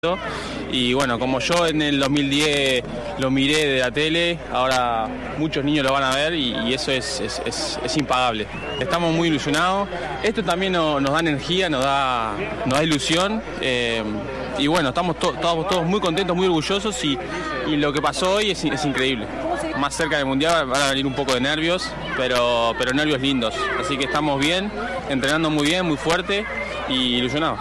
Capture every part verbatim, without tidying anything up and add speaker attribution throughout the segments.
Speaker 1: Y bueno, como yo en el dos mil diez lo miré de la tele, ahora muchos niños lo van a ver y, y eso es, es, es, es impagable. Estamos muy ilusionados, esto también no, nos da energía, nos da, nos da ilusión eh, y bueno, estamos, to, estamos todos muy contentos, muy orgullosos y, y lo que pasó hoy es, es increíble. Más cerca del Mundial van a venir un poco de nervios, pero, pero nervios lindos, así que estamos bien, entrenando muy bien, muy fuerte y ilusionados.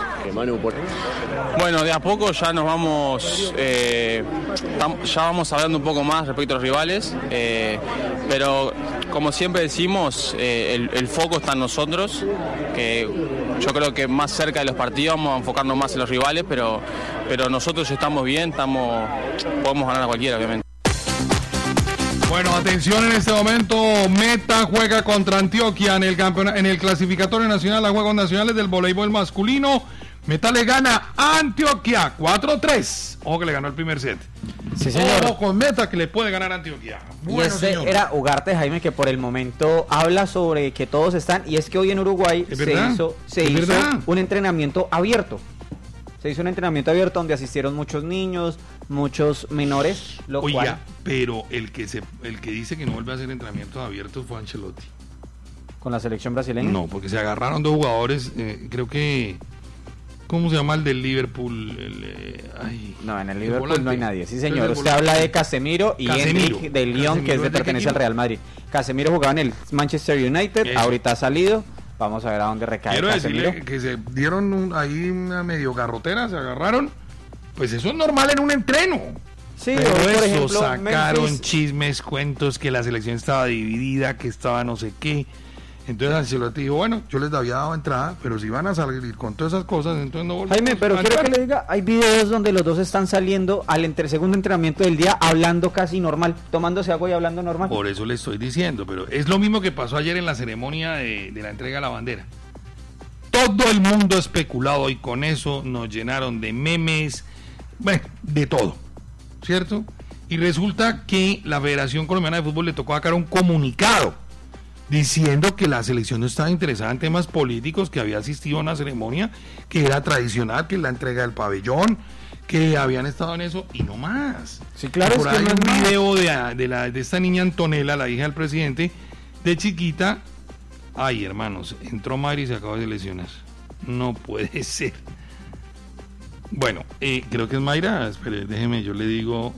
Speaker 1: Bueno, de a poco ya nos vamos, eh, ya vamos hablando un poco más respecto a los rivales, eh, pero como siempre decimos, eh, el, el foco está en nosotros, que yo creo que más cerca de los partidos vamos a enfocarnos más en los rivales, pero, pero nosotros estamos bien, estamos, podemos ganar a cualquiera, obviamente.
Speaker 2: Bueno, atención en este momento, Meta juega contra Antioquia en el campeonato, en el clasificatorio nacional a Juegos Nacionales del voleibol masculino. Meta le gana a Antioquia cuatro tres. Ojo que le ganó el primer set.
Speaker 3: Sí, señor.
Speaker 2: Ojo con Meta que le puede ganar a Antioquia. Bueno,
Speaker 3: y este
Speaker 2: señor.
Speaker 3: era Ugarte, Jaime, que por el momento habla sobre que todos están, y es que hoy en Uruguay se hizo, se hizo un entrenamiento abierto. Se hizo un entrenamiento abierto donde asistieron muchos niños, muchos menores, lo
Speaker 2: Oiga,
Speaker 3: cual...
Speaker 2: pero el que se, el que dice que no vuelve a hacer entrenamientos abiertos fue Ancelotti.
Speaker 3: ¿Con la selección brasileña?
Speaker 2: No, porque se agarraron dos jugadores, eh, creo que... ¿Cómo se llama el del Liverpool? El, eh, ay,
Speaker 3: no, en el, el
Speaker 2: Liverpool
Speaker 3: volante. No hay nadie. Sí, señor. Usted habla de Casemiro y
Speaker 2: Casemiro.
Speaker 3: Henrik de Lyon, que es de pertenece al Real Madrid. Casemiro jugaba en el Manchester United, Eso. ahorita ha salido. Vamos a ver a dónde recae
Speaker 2: Quiero
Speaker 3: Casemiro.
Speaker 2: decirle que se dieron un, ahí una medio garrotera, se agarraron. Pues eso es normal en un entreno.
Speaker 3: Sí,
Speaker 2: pero
Speaker 3: por
Speaker 2: eso
Speaker 3: ejemplo,
Speaker 2: sacaron
Speaker 3: Memphis.
Speaker 2: chismes, cuentos, que la selección estaba dividida, que estaba no sé qué. Entonces Ancelotti dijo, bueno, yo les había dado entrada, pero si van a salir con todas esas cosas, entonces no volvemos.
Speaker 3: Jaime, pero quiero que le diga, hay videos donde los dos están saliendo al entre segundo entrenamiento del día, hablando casi normal, tomándose agua y hablando normal.
Speaker 2: Por eso le estoy diciendo, pero es lo mismo que pasó ayer en la ceremonia de, de la entrega de la bandera. Todo el mundo especulado y con eso nos llenaron de memes, bueno, de todo, ¿cierto? Y resulta que la Federación Colombiana de Fútbol le tocó sacar un comunicado diciendo que la selección no estaba interesada en temas políticos, que había asistido a una ceremonia que era tradicional, que es la entrega del pabellón, que habían estado en eso y no más.
Speaker 3: Sí, claro.
Speaker 2: Por
Speaker 3: es
Speaker 2: ahí
Speaker 3: que
Speaker 2: hay
Speaker 3: no
Speaker 2: un video de, de, la, de esta niña Antonella, la hija del presidente, de chiquita. Ay, hermanos, entró Mayra y se acabó de lesionar. No puede ser. Bueno, eh, creo que es Mayra. Espere, déjeme, yo le digo...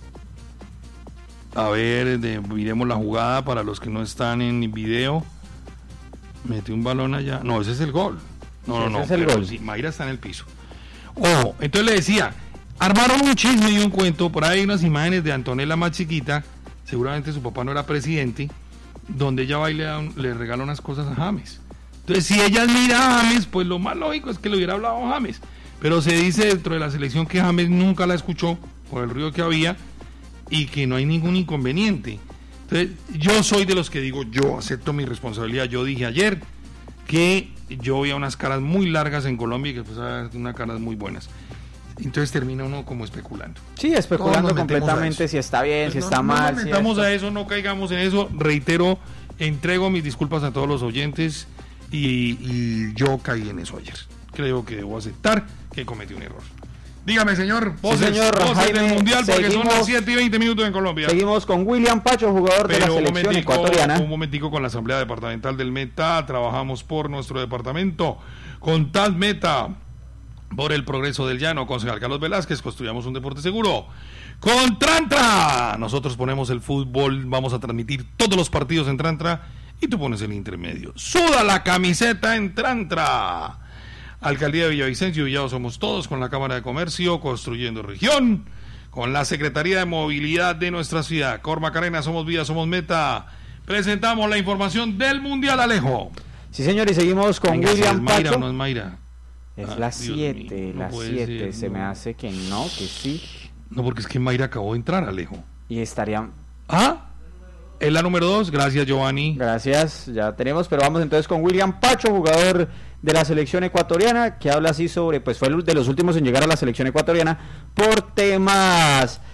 Speaker 2: A ver, de, miremos la jugada para los que no están en video. Mete un balón allá. No, ese es el gol. No, no, no.
Speaker 3: Ese es el gol.
Speaker 2: Sí, Mayra está en el piso. Ojo, entonces le decía, armaron un chisme y un cuento. Por ahí hay unas imágenes de Antonella más chiquita. Seguramente su papá no era presidente. Donde ella va y le, da un, le regala unas cosas a James. Entonces, si ella mira a James, pues lo más lógico es que le hubiera hablado a James. Pero se dice dentro de la selección que James nunca la escuchó por el ruido que había. Y que no hay ningún inconveniente. Entonces, yo soy de los que digo, yo acepto mi responsabilidad. Yo dije ayer que yo veía unas caras muy largas en Colombia y que pues unas caras muy buenas. Entonces termina uno como especulando.
Speaker 3: Sí, especulando completamente si está bien, pues si no, está mal.
Speaker 2: No nos metamos
Speaker 3: si
Speaker 2: a eso, no caigamos en eso. Reitero, entrego mis disculpas a todos los oyentes y, y yo caí en eso ayer. Creo que debo aceptar que cometí un error. Dígame, señor, voces,
Speaker 3: sí, señor
Speaker 2: voces
Speaker 3: Jaime,
Speaker 2: del Mundial, porque
Speaker 3: seguimos,
Speaker 2: son las siete y veinte minutos en Colombia.
Speaker 3: Seguimos con William Pacho, jugador Pero de la selección ecuatoriana.
Speaker 2: Un momentico con la Asamblea Departamental del Meta. Trabajamos por nuestro departamento. Con tal Meta, por el progreso del llano. Concejal Carlos Velázquez, construyamos un deporte seguro. Con Trantra, nosotros ponemos el fútbol, vamos a transmitir todos los partidos en Trantra y tú pones el intermedio. Suda la camiseta en Trantra. Alcaldía de Villavicencio, Villado somos todos, con la Cámara de Comercio, construyendo región, con la Secretaría de Movilidad de nuestra ciudad, Cor Macarena, somos Vida, somos Meta. Presentamos la información del Mundial, Alejo.
Speaker 3: Sí, señor, y seguimos con
Speaker 2: Venga,
Speaker 3: William
Speaker 2: si es Mayra
Speaker 3: Pacho.
Speaker 2: o no es Mayra.
Speaker 3: Es
Speaker 2: ah,
Speaker 3: las siete,
Speaker 2: no
Speaker 3: las siete, se
Speaker 2: no.
Speaker 3: me hace que no, que sí.
Speaker 2: No, porque es que Mayra acabó de entrar, Alejo.
Speaker 3: Y estarían...
Speaker 2: Ah, es la número dos, gracias Giovanni.
Speaker 3: Gracias, ya tenemos, pero vamos entonces con William Pacho, jugador de la selección ecuatoriana, que habla así sobre, pues fue de los últimos en llegar a la selección ecuatoriana por temas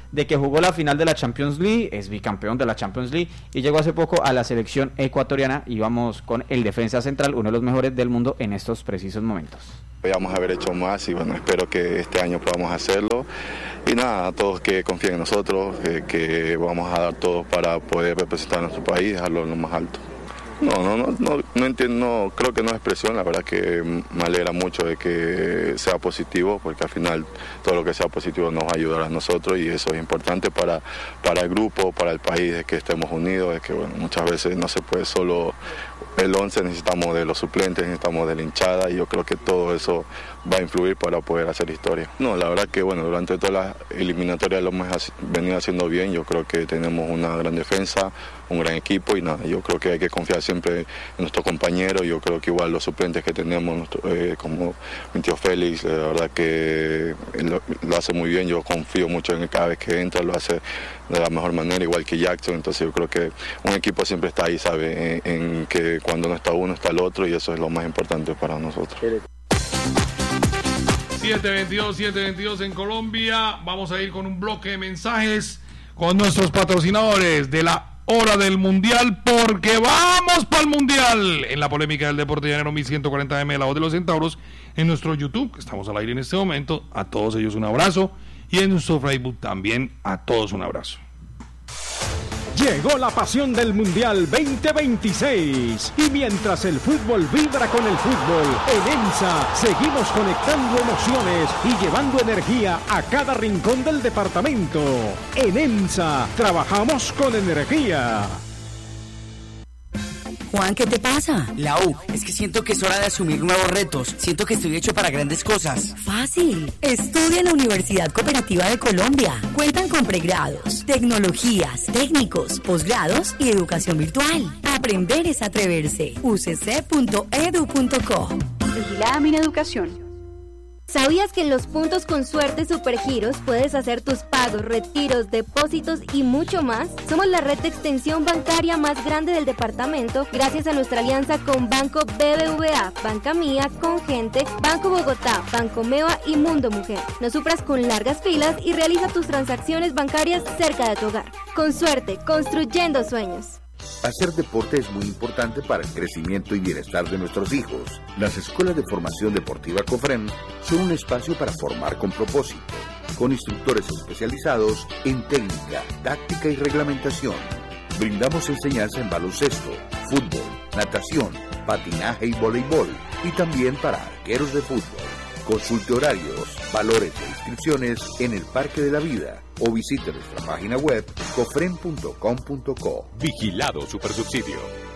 Speaker 3: de que jugó la final de la Champions League, es bicampeón de la Champions League y llegó hace poco a la selección ecuatoriana, y vamos con el defensa central, uno de los mejores del mundo en estos precisos momentos.
Speaker 4: Podríamos haber hecho más y bueno, espero que este año podamos hacerlo. Y nada, a todos que confíen en nosotros, eh, que vamos a dar todo para poder representar a nuestro país y dejarlo en lo más alto. No, no, no, no, no entiendo, no, creo que no es presión, la verdad que me alegra mucho de que sea positivo, porque al final todo lo que sea positivo nos va a ayudar a nosotros y eso es importante para, para el grupo, para el país, de que estemos unidos, de que bueno, muchas veces no se puede solo el once, necesitamos de los suplentes, necesitamos de la hinchada y yo creo que todo eso va a influir para poder hacer historia. No, la verdad que bueno, durante todas las eliminatorias lo hemos venido haciendo bien, yo creo que tenemos una gran defensa, un gran equipo y nada, yo creo que hay que confiar siempre en nuestros compañeros, yo creo que igual los suplentes que tenemos, nuestro, eh, como mi tío Félix, la verdad que lo, lo hace muy bien, yo confío mucho en él cada vez que entra, lo hace de la mejor manera, igual que Jackson, entonces yo creo que un equipo siempre está ahí, ¿sabe? En, en que cuando no está uno está el otro y eso es lo más importante para nosotros.
Speaker 2: siete veintidós, siete veintidós en Colombia. Vamos a ir con un bloque de mensajes con nuestros patrocinadores de la hora del Mundial, porque vamos para el Mundial. En la polémica del Deporte Llanero mil ciento cuarenta eme de la Voz de los Centauros, en nuestro YouTube, que estamos al aire en este momento, a todos ellos un abrazo, y en nuestro Facebook también a todos un abrazo.
Speaker 5: Llegó la pasión del Mundial veinte veintiséis y mientras el fútbol vibra con el fútbol, en EMSA seguimos conectando emociones y llevando energía a cada rincón del departamento. En EMSA trabajamos con energía.
Speaker 6: Juan, ¿qué te pasa? Lau, es que siento que es hora de asumir nuevos retos. Siento que estoy hecho para grandes cosas.
Speaker 7: Fácil. Estudia en la Universidad Cooperativa de Colombia. Cuentan con pregrados, tecnologías, técnicos, posgrados y educación virtual. Aprender es atreverse. u c c punto e d u punto co.
Speaker 8: Vigilada Mineducación. ¿Sabías que en los puntos con suerte Supergiros puedes hacer tus pagos, retiros, depósitos y mucho más? Somos la red de extensión bancaria más grande del departamento gracias a nuestra alianza con Banco B B V A, Banca Mía, Congente, Banco Bogotá, Banco Meva y Mundo Mujer. No sufras con largas filas y realiza tus transacciones bancarias cerca de tu hogar. Con suerte, construyendo sueños.
Speaker 9: Hacer deporte es muy importante para el crecimiento y bienestar de nuestros hijos. Las escuelas de formación deportiva COFREN son un espacio para formar con propósito, con instructores especializados en técnica, táctica y reglamentación. Brindamos enseñanza en baloncesto, fútbol, natación, patinaje y voleibol, y también para arqueros de fútbol. Consulte horarios, valores e inscripciones en el Parque de la Vida o visite nuestra página web cofren punto com punto co.
Speaker 10: Vigilado Supersubsidio.